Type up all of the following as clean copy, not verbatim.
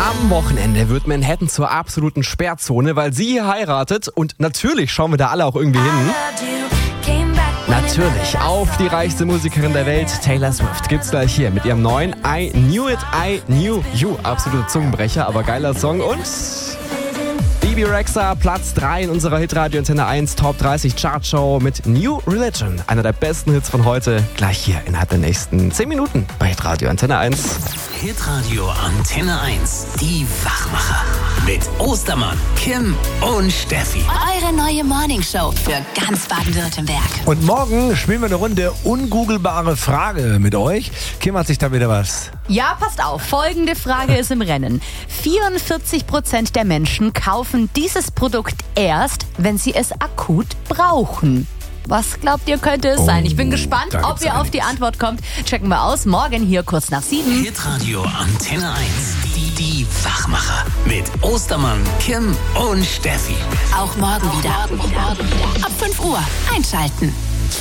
Am Wochenende wird Manhattan zur absoluten Sperrzone, weil sie hier heiratet. Und natürlich schauen wir da alle auch irgendwie hin. Natürlich, auf die reichste Musikerin der Welt, Taylor Swift, gibt's gleich hier mit ihrem neuen I Knew It, I Knew You. Absoluter Zungenbrecher, aber geiler Song. Und Bebe Rexha, Platz 3 in unserer Hitradio Antenne 1 Top 30 Chartshow mit New Religion. Einer der besten Hits von heute, gleich hier innerhalb der nächsten 10 Minuten bei Hitradio Antenne 1. Hitradio Antenne 1, die Wachmacher. Mit Ostermann, Kim und Steffi. Eure neue Morningshow für ganz Baden-Württemberg. Und morgen spielen wir eine Runde ungoogelbare Frage mit euch. Kim, hat sich da wieder was? Ja, passt auf. Folgende Frage ist im Rennen. 44% der Menschen kaufen dieses Produkt erst, wenn sie es akut brauchen. Was glaubt ihr, könnte es sein? Ich bin gespannt, ob ihr auf die Antwort kommt. Checken wir aus. Morgen hier kurz nach 7. Hitradio Antenne 1, die Wachmacher. Mit Ostermann, Kim und Steffi. Auch morgen wieder. Ab 5 Uhr einschalten.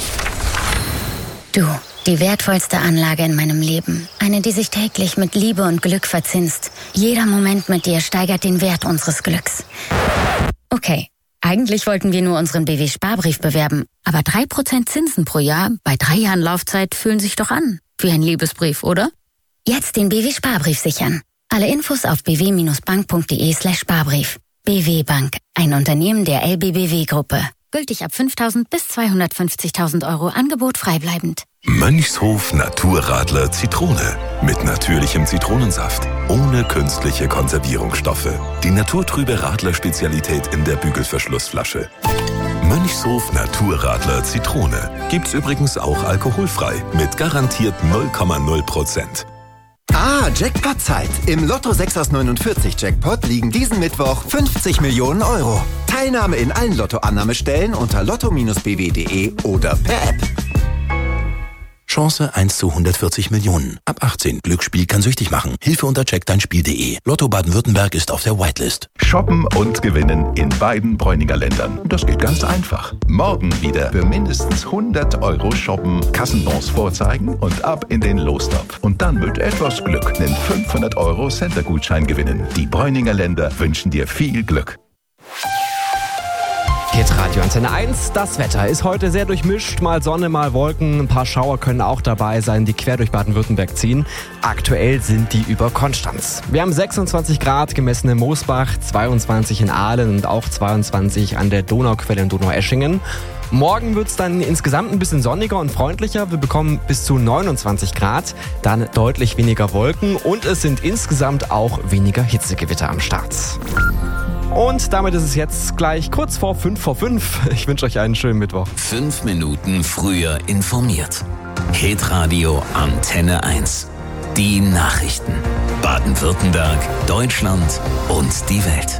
Du, die wertvollste Anlage in meinem Leben. Eine, die sich täglich mit Liebe und Glück verzinst. Jeder Moment mit dir steigert den Wert unseres Glücks. Okay, eigentlich wollten wir nur unseren BW-Sparbrief bewerben. Aber 3% Zinsen pro Jahr bei 3 Jahren Laufzeit fühlen sich doch an. Wie ein Liebesbrief, oder? Jetzt den BW-Sparbrief sichern. Alle Infos auf bw-bank.de/Sparbrief. BW Bank, ein Unternehmen der LBBW-Gruppe. Gültig ab 5.000 bis 250.000 Euro. Angebot freibleibend. Mönchshof Naturradler Zitrone. Mit natürlichem Zitronensaft. Ohne künstliche Konservierungsstoffe. Die naturtrübe Radler-Spezialität in der Bügelverschlussflasche. Mönchshof Naturradler Zitrone. Gibt's übrigens auch alkoholfrei. Mit garantiert 0,0%. Jackpot-Zeit. Im Lotto 6 aus 49 Jackpot liegen diesen Mittwoch 50 Millionen Euro. Teilnahme in allen Lotto-Annahmestellen unter lotto-bw.de oder per App. Chance 1 zu 140 Millionen. Ab 18. Glücksspiel kann süchtig machen. Hilfe unter checkdeinspiel.de. Lotto Baden-Württemberg ist auf der Whitelist. Shoppen und gewinnen in beiden Bräuninger Ländern. Das geht ganz einfach. Morgen wieder für mindestens 100 Euro shoppen, Kassenbons vorzeigen und ab in den Lostopf. Und dann mit etwas Glück einen 500 Euro Center-Gutschein gewinnen. Die Bräuninger Länder wünschen dir viel Glück. Hitradio Antenne 1, das Wetter ist heute sehr durchmischt, mal Sonne, mal Wolken, ein paar Schauer können auch dabei sein, die quer durch Baden-Württemberg ziehen. Aktuell sind die über Konstanz. Wir haben 26 Grad gemessen in Moosbach, 22 in Aalen und auch 22 an der Donauquelle in Donaueschingen. Morgen wird es dann insgesamt ein bisschen sonniger und freundlicher. Wir bekommen bis zu 29 Grad, dann deutlich weniger Wolken und es sind insgesamt auch weniger Hitzegewitter am Start. Und damit ist es jetzt gleich kurz vor 5:05. Ich wünsche euch einen schönen Mittwoch. 5 Minuten früher informiert. Hitradio Antenne 1. Die Nachrichten. Baden-Württemberg, Deutschland und die Welt.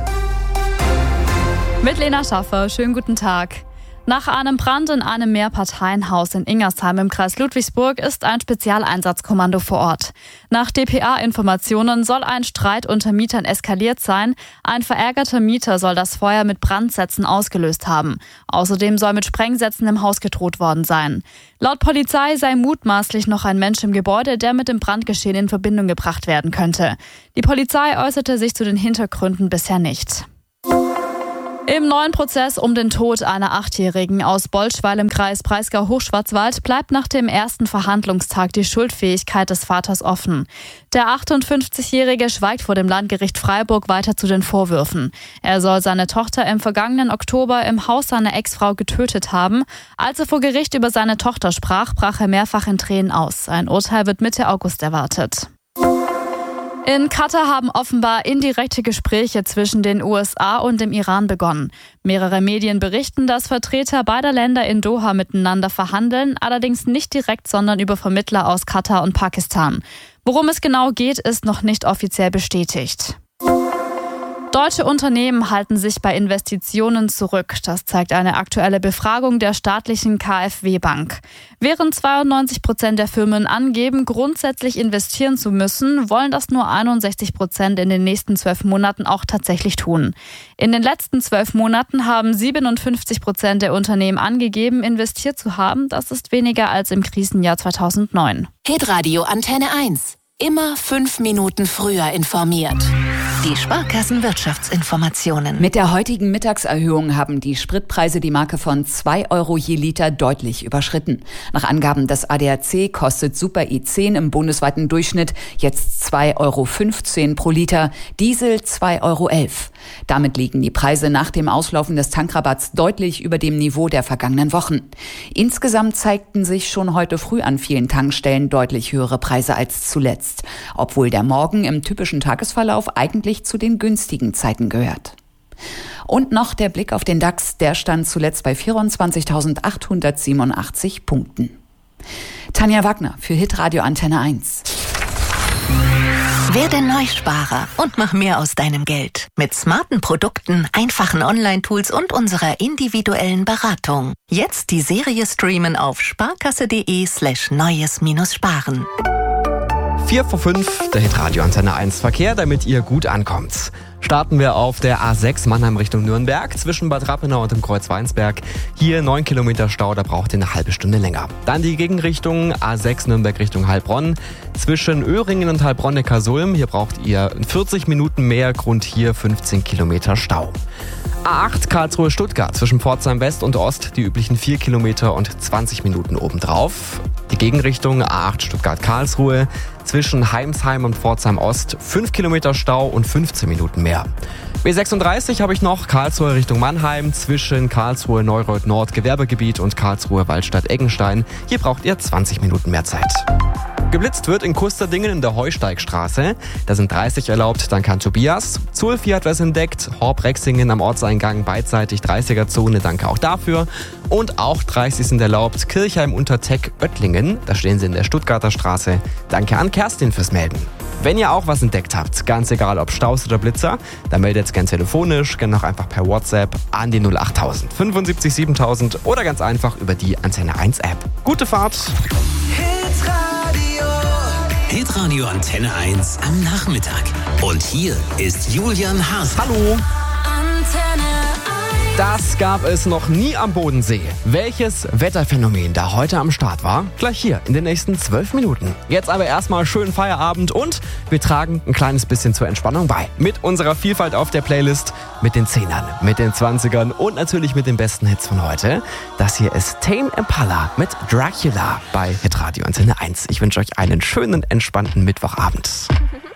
Mit Lena Schaffer, schönen guten Tag. Nach einem Brand in einem Mehrparteienhaus in Ingersheim im Kreis Ludwigsburg ist ein Spezialeinsatzkommando vor Ort. Nach dpa-Informationen soll ein Streit unter Mietern eskaliert sein. Ein verärgerter Mieter soll das Feuer mit Brandsätzen ausgelöst haben. Außerdem soll mit Sprengsätzen im Haus gedroht worden sein. Laut Polizei sei mutmaßlich noch ein Mensch im Gebäude, der mit dem Brandgeschehen in Verbindung gebracht werden könnte. Die Polizei äußerte sich zu den Hintergründen bisher nicht. Im neuen Prozess um den Tod einer 8-Jährigen aus Bolschweil im Kreis Breisgau-Hochschwarzwald bleibt nach dem ersten Verhandlungstag die Schuldfähigkeit des Vaters offen. Der 58-Jährige schweigt vor dem Landgericht Freiburg weiter zu den Vorwürfen. Er soll seine Tochter im vergangenen Oktober im Haus seiner Ex-Frau getötet haben. Als er vor Gericht über seine Tochter sprach, brach er mehrfach in Tränen aus. Ein Urteil wird Mitte August erwartet. In Katar haben offenbar indirekte Gespräche zwischen den USA und dem Iran begonnen. Mehrere Medien berichten, dass Vertreter beider Länder in Doha miteinander verhandeln, allerdings nicht direkt, sondern über Vermittler aus Katar und Pakistan. Worum es genau geht, ist noch nicht offiziell bestätigt. Deutsche Unternehmen halten sich bei Investitionen zurück. Das zeigt eine aktuelle Befragung der staatlichen KfW-Bank. Während 92% der Firmen angeben, grundsätzlich investieren zu müssen, wollen das nur 61% in den nächsten 12 Monaten auch tatsächlich tun. In den letzten 12 Monaten haben 57% der Unternehmen angegeben, investiert zu haben. Das ist weniger als im Krisenjahr 2009. Hitradio Antenne 1. Immer 5 Minuten früher informiert. Die Sparkassen-Wirtschaftsinformationen. Mit der heutigen Mittagserhöhung haben die Spritpreise die Marke von 2 Euro je Liter deutlich überschritten. Nach Angaben des ADAC kostet Super E10 im bundesweiten Durchschnitt jetzt 2,15 Euro pro Liter, Diesel 2,11 Euro. Damit liegen die Preise nach dem Auslaufen des Tankrabatts deutlich über dem Niveau der vergangenen Wochen. Insgesamt zeigten sich schon heute früh an vielen Tankstellen deutlich höhere Preise als zuletzt, obwohl der Morgen im typischen Tagesverlauf eigentlich zu den günstigen Zeiten gehört. Und noch der Blick auf den DAX, der stand zuletzt bei 24.887 Punkten. Tanja Wagner für Hitradio Antenne 1. Werde Neusparer und mach mehr aus deinem Geld. Mit smarten Produkten, einfachen Online-Tools und unserer individuellen Beratung. Jetzt die Serie streamen auf sparkasse.de/neues-sparen. 4:05, der Hitradio Antenne 1 Verkehr, damit ihr gut ankommt. Starten wir auf der A6 Mannheim Richtung Nürnberg, zwischen Bad Rappenau und dem Kreuz Weinsberg. Hier 9 Kilometer Stau, da braucht ihr eine halbe Stunde länger. Dann die Gegenrichtung A6 Nürnberg Richtung Heilbronn. Zwischen Öhringen und Heilbronn-Neckarsulm, hier braucht ihr 40 Minuten mehr, Grund hier 15 Kilometer Stau. A8 Karlsruhe-Stuttgart, zwischen Pforzheim West und Ost, die üblichen 4 Kilometer und 20 Minuten obendrauf. Die Gegenrichtung A8 Stuttgart-Karlsruhe, zwischen Heimsheim und Pforzheim Ost 5 Kilometer Stau und 15 Minuten mehr. B36 habe ich noch, Karlsruhe Richtung Mannheim, zwischen Karlsruhe Neureuth Nord Gewerbegebiet und Karlsruhe Waldstadt Eggenstein. Hier braucht ihr 20 Minuten mehr Zeit. Geblitzt wird in Kusterdingen in der Heusteigstraße. Da sind 30 erlaubt, danke an Tobias. Zulfi hat was entdeckt, Horb-Rexingen am Ortseingang beidseitig 30er-Zone, danke auch dafür. Und auch 30 sind erlaubt, Kirchheim-Unterteck-Oettlingen, da stehen sie in der Stuttgarter Straße. Danke an Kerstin fürs Melden. Wenn ihr auch was entdeckt habt, ganz egal ob Staus oder Blitzer, dann meldet es gern telefonisch, gern auch einfach per WhatsApp an die 08000 75 7000 oder ganz einfach über die Antenne 1 App. Gute Fahrt! Hitradio Antenne 1 am Nachmittag. Und hier ist Julian Haas. Hallo! Das gab es noch nie am Bodensee. Welches Wetterphänomen da heute am Start war? Gleich hier in den nächsten 12 Minuten. Jetzt aber erstmal schönen Feierabend und wir tragen ein kleines bisschen zur Entspannung bei. Mit unserer Vielfalt auf der Playlist, mit den 10ern, mit den 20ern und natürlich mit den besten Hits von heute. Das hier ist Tame Impala mit Dracula bei Hitradio Antenne 1. Ich wünsche euch einen schönen, entspannten Mittwochabend.